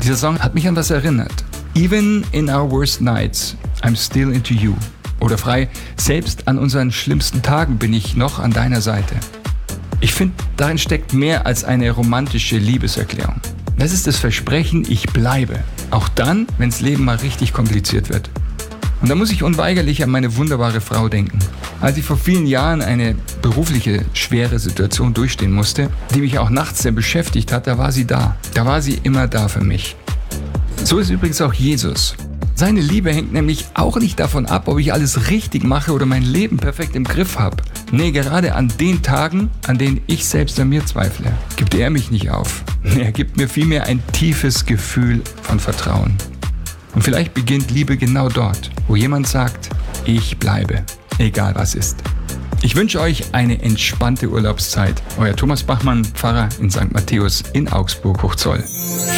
Dieser Song hat mich an was erinnert. Even in our worst nights, I'm still into you. Oder frei, selbst an unseren schlimmsten Tagen bin ich noch an deiner Seite. Ich finde, darin steckt mehr als eine romantische Liebeserklärung. Das ist das Versprechen, ich bleibe. Auch dann, wenn das Leben mal richtig kompliziert wird. Und da muss ich unweigerlich an meine wunderbare Frau denken. Als ich vor vielen Jahren eine berufliche, schwere Situation durchstehen musste, die mich auch nachts sehr beschäftigt hat, da war sie da. Da war sie immer da für mich. So ist übrigens auch Jesus. Seine Liebe hängt nämlich auch nicht davon ab, ob ich alles richtig mache oder mein Leben perfekt im Griff habe. Nee, gerade an den Tagen, an denen ich selbst an mir zweifle, gibt er mich nicht auf. Er gibt mir vielmehr ein tiefes Gefühl von Vertrauen. Und vielleicht beginnt Liebe genau dort, wo jemand sagt, ich bleibe, egal was ist. Ich wünsche euch eine entspannte Urlaubszeit. Euer Thomas Bachmann, Pfarrer in St. Matthäus in Augsburg-Hochzoll.